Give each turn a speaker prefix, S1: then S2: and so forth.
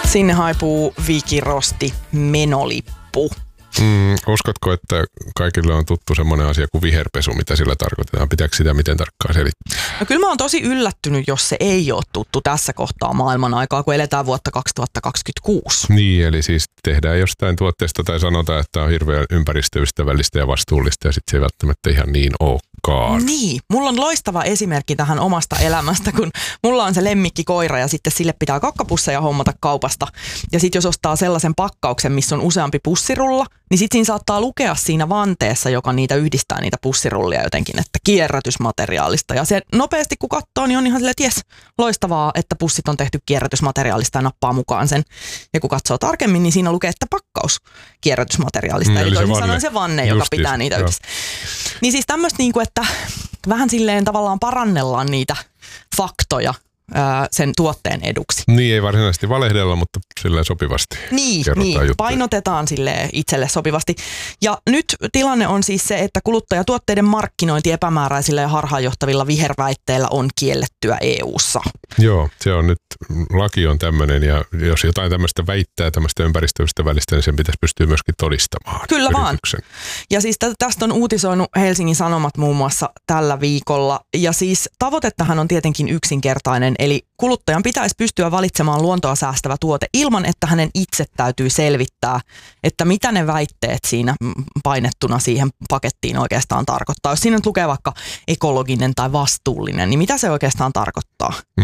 S1: Sinne haipuu Vikirosti menolippu.
S2: Uskotko, että kaikille on tuttu semmoinen asia kuin viherpesu, mitä sillä tarkoitetaan? Pitääkö sitä miten tarkkaan selittää?
S1: No kyllä mä oon tosi yllättynyt, jos se ei ole tuttu tässä kohtaa maailman aikaa, kun eletään vuotta 2026.
S2: Niin, eli siis tehdään jostain tuotteesta tai sanotaan, että on hirveän ympäristöystävällistä ja vastuullista ja sitten se ei välttämättä ihan niin olekaan.
S1: Niin, mulla on loistava esimerkki tähän omasta elämästä, kun mulla on se lemmikkikoira ja sitten sille pitää kakkapusseja hommata kaupasta. Ja sitten jos ostaa sellaisen pakkauksen, missä on useampi pussirulla, niin sitten siinä saattaa lukea siinä vanteessa, joka niitä yhdistää niitä pussirullia jotenkin, että kierrätysmateriaalista. Ja se nopeasti kun katsoo, niin on ihan silleen, että jes, loistavaa, että pussit on tehty kierrätysmateriaalista ja nappaa mukaan sen. Ja kun katsoo tarkemmin, niin siinä lukee, että pakkaus kierrätysmateriaalista. Eli toisin sanoen se vanne, joka pitää niitä yhdessä. Niin siis tämmöistä, niin kuin, että vähän silleen tavallaan parannellaan niitä faktoja sen tuotteen eduksi.
S2: Niin, ei varsinaisesti valehdella, mutta silleen sopivasti.
S1: Niin, painotetaan silleen itselle sopivasti. Ja nyt tilanne on siis se, että kuluttajatuotteiden markkinointi epämääräisillä ja harhaanjohtavilla viherväitteillä on kiellettyä EU:ssa.
S2: Joo, se on nyt, laki on tämmöinen ja jos jotain tämmöistä väittää, tämmöistä ympäristöystävällistä, niin sen pitäisi pystyä myöskin todistamaan.
S1: Kyllä yrityksen. Vaan. Ja siis tästä on uutisoinut Helsingin Sanomat muun muassa tällä viikolla. Ja siis tavoitettahan on tietenkin yksinkertainen, eli kuluttajan pitäisi pystyä valitsemaan luontoa säästävä tuote ilman, että hänen itse täytyy selvittää, että mitä ne väitteet siinä painettuna siihen pakettiin oikeastaan tarkoittaa. Jos siinä nyt lukee vaikka ekologinen tai vastuullinen, niin mitä se oikeastaan tarkoittaa?